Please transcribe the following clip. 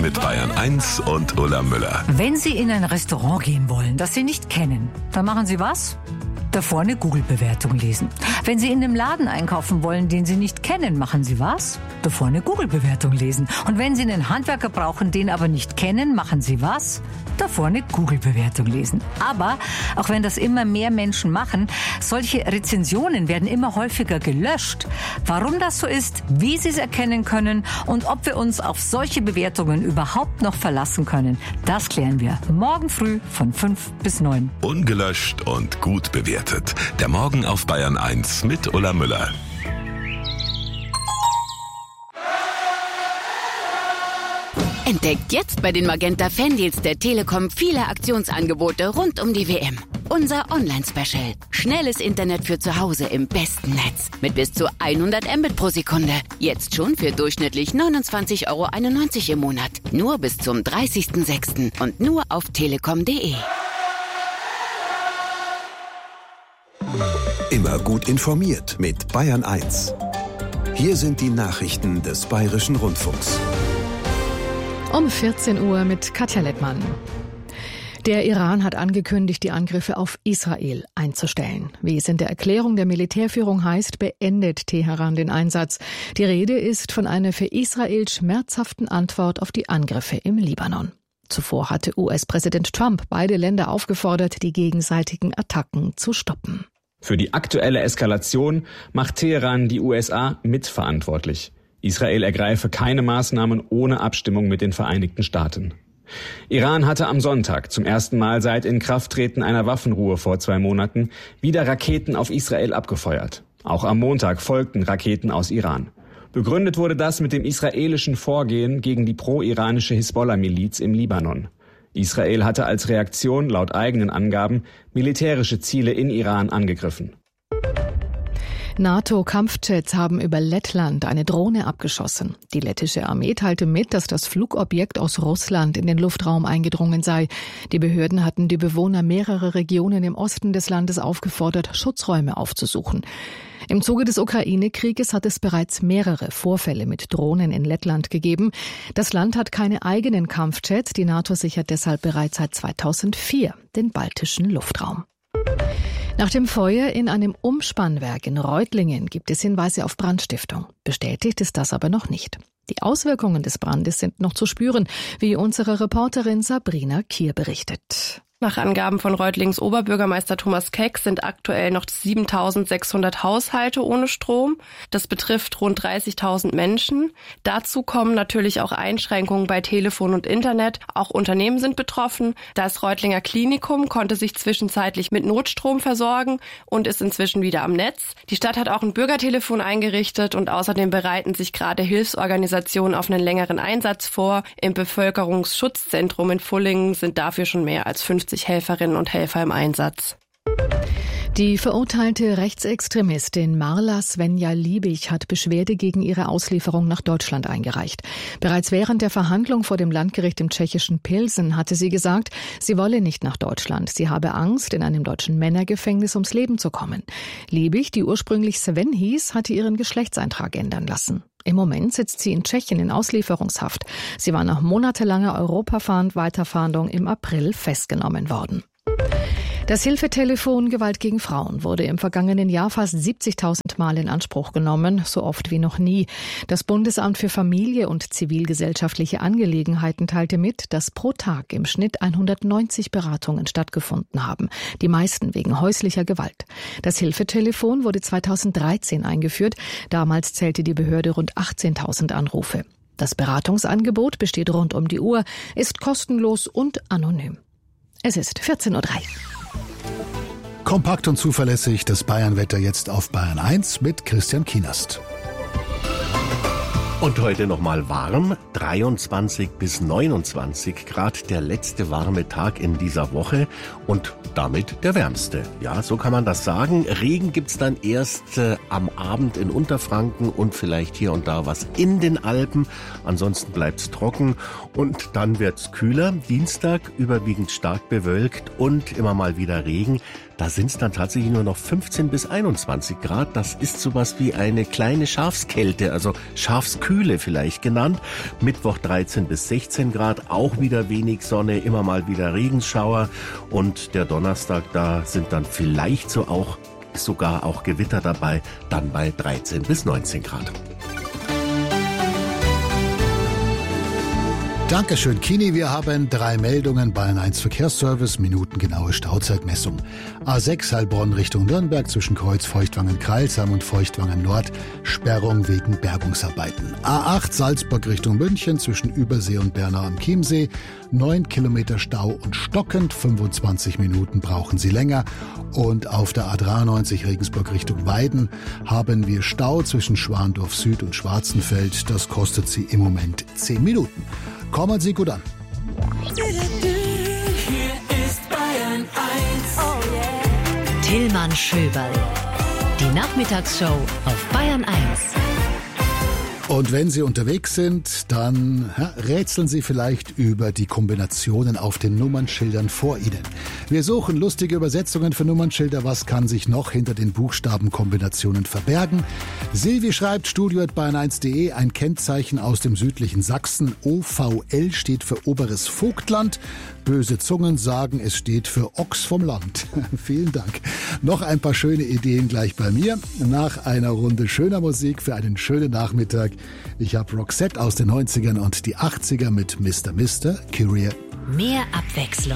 mit Bayern 1 und Ulla Müller. Wenn Sie in ein Restaurant gehen wollen, das Sie nicht kennen, dann machen Sie was? Davor eine Google-Bewertung lesen. Wenn Sie in einem Laden einkaufen wollen, den Sie nicht kennen, machen Sie was? Davor eine Google-Bewertung lesen. Und wenn Sie einen Handwerker brauchen, den aber nicht kennen, machen Sie was? Davor eine Google-Bewertung lesen. Aber, auch wenn das immer mehr Menschen machen, solche Rezensionen werden immer häufiger gelöscht. Warum das so ist, wie Sie es erkennen können und ob wir uns auf solche Bewertungen überhaupt noch verlassen können, das klären wir morgen früh von 5 bis 9. Ungelöscht und gut bewertet. Der Morgen auf Bayern 1 mit Ulla Müller. Entdeckt jetzt bei den Magenta Fandeals der Telekom viele Aktionsangebote rund um die WM. Unser Online-Special. Schnelles Internet für zu Hause im besten Netz. Mit bis zu 100 Mbit pro Sekunde. Jetzt schon für durchschnittlich 29,91 € im Monat. Nur bis zum 30.06. und nur auf telekom.de. Immer gut informiert mit Bayern 1. Hier sind die Nachrichten des Bayerischen Rundfunks. Um 14 Uhr mit Katja Lettmann. Der Iran hat angekündigt, die Angriffe auf Israel einzustellen. Wie es in der Erklärung der Militärführung heißt, beendet Teheran den Einsatz. Die Rede ist von einer für Israel schmerzhaften Antwort auf die Angriffe im Libanon. Zuvor hatte US-Präsident Trump beide Länder aufgefordert, die gegenseitigen Attacken zu stoppen. Für die aktuelle Eskalation macht Teheran die USA mitverantwortlich. Israel ergreife keine Maßnahmen ohne Abstimmung mit den Vereinigten Staaten. Iran hatte am Sonntag zum ersten Mal seit Inkrafttreten einer Waffenruhe vor 2 Monaten wieder Raketen auf Israel abgefeuert. Auch am Montag folgten Raketen aus Iran. Begründet wurde das mit dem israelischen Vorgehen gegen die pro-iranische Hisbollah-Miliz im Libanon. Israel hatte als Reaktion laut eigenen Angaben militärische Ziele in Iran angegriffen. NATO-Kampfjets haben über Lettland eine Drohne abgeschossen. Die lettische Armee teilte mit, dass das Flugobjekt aus Russland in den Luftraum eingedrungen sei. Die Behörden hatten die Bewohner mehrerer Regionen im Osten des Landes aufgefordert, Schutzräume aufzusuchen. Im Zuge des Ukraine-Krieges hat es bereits mehrere Vorfälle mit Drohnen in Lettland gegeben. Das Land hat keine eigenen Kampfjets. Die NATO sichert deshalb bereits seit 2004 den baltischen Luftraum. Nach dem Feuer in einem Umspannwerk in Reutlingen gibt es Hinweise auf Brandstiftung. Bestätigt ist das aber noch nicht. Die Auswirkungen des Brandes sind noch zu spüren, wie unsere Reporterin Sabrina Kier berichtet. Nach Angaben von Reutlings Oberbürgermeister Thomas Keck sind aktuell noch 7.600 Haushalte ohne Strom. Das betrifft rund 30.000 Menschen. Dazu kommen natürlich auch Einschränkungen bei Telefon und Internet. Auch Unternehmen sind betroffen. Das Reutlinger Klinikum konnte sich zwischenzeitlich mit Notstrom versorgen und ist inzwischen wieder am Netz. Die Stadt hat auch ein Bürgertelefon eingerichtet und außerdem bereiten sich gerade Hilfsorganisationen auf einen längeren Einsatz vor. Im Bevölkerungsschutzzentrum in Fullingen sind dafür schon mehr als 50 Helferinnen und Helfer im Einsatz. Die verurteilte Rechtsextremistin Marla Svenja Liebig hat Beschwerde gegen ihre Auslieferung nach Deutschland eingereicht. Bereits während der Verhandlung vor dem Landgericht im tschechischen Pilsen hatte sie gesagt, sie wolle nicht nach Deutschland. Sie habe Angst, in einem deutschen Männergefängnis ums Leben zu kommen. Liebig, die ursprünglich Sven hieß, hatte ihren Geschlechtseintrag ändern lassen. Im Moment sitzt sie in Tschechien in Auslieferungshaft. Sie war nach monatelanger Weiterfahndung im April festgenommen worden. Das Hilfetelefon Gewalt gegen Frauen wurde im vergangenen Jahr fast 70.000 Mal in Anspruch genommen, so oft wie noch nie. Das Bundesamt für Familie und zivilgesellschaftliche Angelegenheiten teilte mit, dass pro Tag im Schnitt 190 Beratungen stattgefunden haben, die meisten wegen häuslicher Gewalt. Das Hilfetelefon wurde 2013 eingeführt. Damals zählte die Behörde rund 18.000 Anrufe. Das Beratungsangebot besteht rund um die Uhr, ist kostenlos und anonym. Es ist 14:03 Uhr. Kompakt und zuverlässig das Bayernwetter jetzt auf Bayern 1 mit Christian Kienast. Und heute nochmal warm, 23 bis 29 Grad, der letzte warme Tag in dieser Woche und damit der wärmste. Ja, so kann man das sagen. Regen gibt's dann erst am Abend in Unterfranken und vielleicht hier und da was in den Alpen. Ansonsten bleibt's trocken und dann wird's kühler. Dienstag überwiegend stark bewölkt und immer mal wieder Regen. Da sind es dann tatsächlich nur noch 15 bis 21 Grad. Das ist sowas wie eine kleine Schafskälte, also Schafskühle Kühle vielleicht genannt. Mittwoch 13 bis 16 Grad, auch wieder wenig Sonne, immer mal wieder Regenschauer. Und der Donnerstag, da sind dann vielleicht sogar auch Gewitter dabei, dann bei 13 bis 19 Grad. Dankeschön, Kini. Wir haben 3 Meldungen. Bayern 1 Verkehrsservice, minutengenaue Stauzeitmessung. A6 Heilbronn Richtung Nürnberg zwischen Kreuz Feuchtwangen-Kreilsheim und Feuchtwangen-Nord, Sperrung wegen Bergungsarbeiten. A8 Salzburg Richtung München zwischen Übersee und Bernau am Chiemsee, 9 Kilometer Stau und stockend, 25 Minuten brauchen Sie länger. Und auf der A93 Regensburg Richtung Weiden haben wir Stau zwischen Schwandorf Süd und Schwarzenfeld. Das kostet Sie im Moment 10 Minuten. Kommen Sie gut an. Hier ist Bayern 1. Oh yeah. Tillmann Schöberl. Die Nachmittagsshow auf Bayern 1. Und wenn Sie unterwegs sind, dann rätseln Sie vielleicht über die Kombinationen auf den Nummernschildern vor Ihnen. Wir suchen lustige Übersetzungen für Nummernschilder. Was kann sich noch hinter den Buchstabenkombinationen verbergen? Silvi schreibt, studio@bayern1.de, ein Kennzeichen aus dem südlichen Sachsen. OVL steht für Oberes Vogtland. Böse Zungen sagen, es steht für Ochs vom Land. Vielen Dank. Noch ein paar schöne Ideen gleich bei mir. Nach einer Runde schöner Musik für einen schönen Nachmittag. Ich habe Roxette aus den 90ern und die 80er mit Mr. Kyrie. Mehr Abwechslung